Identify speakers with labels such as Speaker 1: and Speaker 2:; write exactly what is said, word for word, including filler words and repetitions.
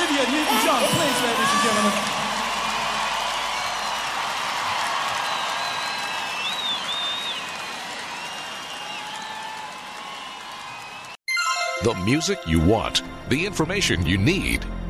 Speaker 1: Olivia Newton-John, please, ladies and gentlemen.
Speaker 2: The music you want, the information you need.